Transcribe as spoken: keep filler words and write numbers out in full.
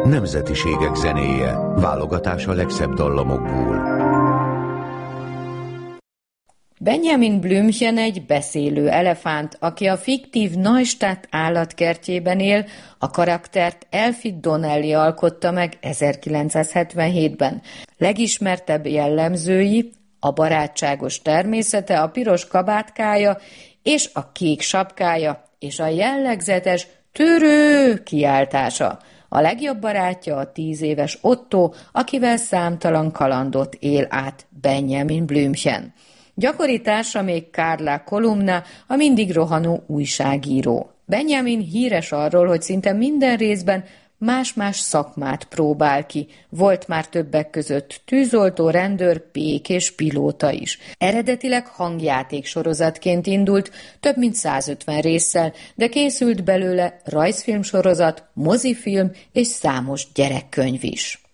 Nemzetiségek zenéje, válogatás a legszebb dallamokból. Benjamin Blümchen egy beszélő elefánt, aki a fiktív Neustadt állatkertjében él, a karaktert Elfie Donnelly alkotta meg ezerkilencszázhetvenhétben. Legismertebb jellemzői a barátságos természete, a piros kabátkája és a kék sapkája, és a jellegzetes törő kiáltása. A legjobb barátja a tíz éves Otto, akivel számtalan kalandot él át Benjamin Blümchen. Gyakori társa még Carla Kolumna, a mindig rohanó újságíró. Benjamin híres arról, hogy szinte minden részben más-más szakmát próbál ki. Volt már többek között tűzoltó, rendőr, pék és pilóta is. Eredetileg hangjáték sorozatként indult, több mint százötven résszel, de készült belőle rajzfilmsorozat, mozifilm és számos gyerekkönyv is.